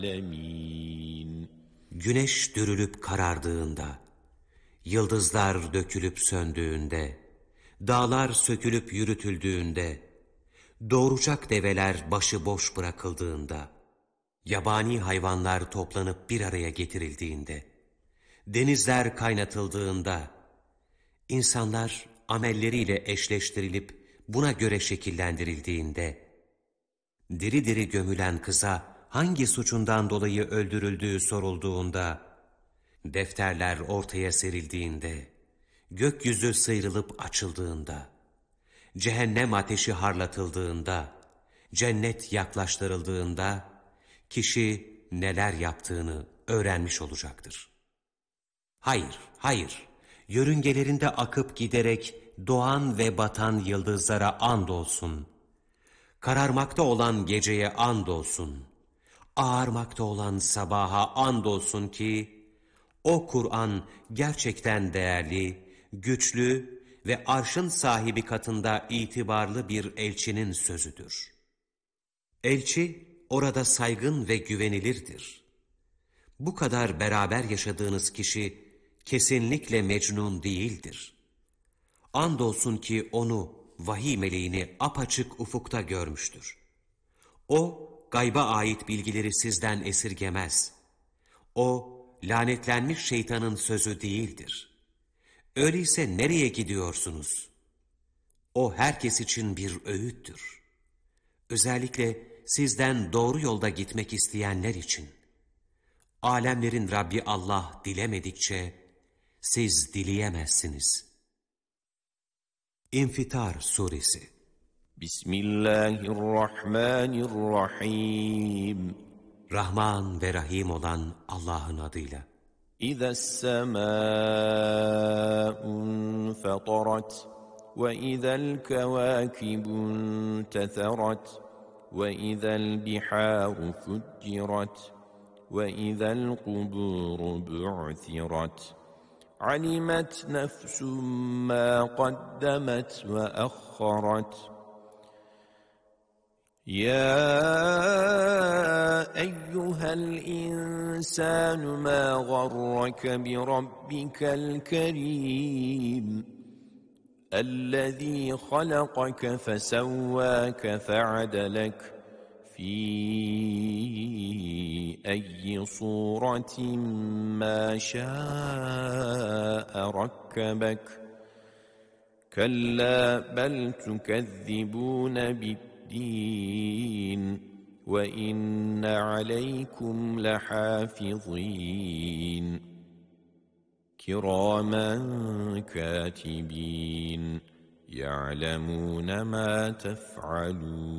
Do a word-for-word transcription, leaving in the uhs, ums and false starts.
Güneş dürülüp karardığında, yıldızlar dökülüp söndüğünde, dağlar sökülüp yürütüldüğünde, doğuracak develer başıboş bırakıldığında, yabani hayvanlar toplanıp bir araya getirildiğinde, denizler kaynatıldığında, insanlar amelleriyle eşleştirilip buna göre şekillendirildiğinde, diri diri gömülen kıza hangi suçundan dolayı öldürüldüğü sorulduğunda, defterler ortaya serildiğinde, gökyüzü sıyrılıp açıldığında, cehennem ateşi harlatıldığında, cennet yaklaştırıldığında, kişi neler yaptığını öğrenmiş olacaktır. Hayır, hayır, yörüngelerinde akıp giderek doğan ve batan yıldızlara andolsun, kararmakta olan geceye andolsun, ağarmakta olan sabaha andolsun ki, o Kur'an gerçekten değerli, güçlü ve arşın sahibi katında itibarlı bir elçinin sözüdür. Elçi orada saygın ve güvenilirdir. Bu kadar beraber yaşadığınız kişi kesinlikle Mecnun değildir. Andolsun ki onu, vahiy meleğini apaçık ufukta görmüştür. O, gayba ait bilgileri sizden esirgemez. O, lanetlenmiş şeytanın sözü değildir. Öyleyse nereye gidiyorsunuz? O herkes için bir öğüttür. Özellikle sizden doğru yolda gitmek isteyenler için. Alemlerin Rabbi Allah dilemedikçe siz dileyemezsiniz. İnfitar Suresi. Bismillahirrahmanirrahim. Rahman ve Rahim olan Allah'ın adıyla. İzes-semâ'un fetarat ve izel kevâkibun tetherat ve izel bihâru fuccirat ve izel kubûru bu'thirat. Alimet nefsum mâ kaddemet ve ahharat. يا أيها الإنسان ما غرك بربك الكريم الذي خلقك فسواك فعدلك في أي صورة ما شاء ركبك كلا بل تكذبون بالدين الدين وإن عليكم لحافظين كراما كاتبين يعلمون ما تفعلون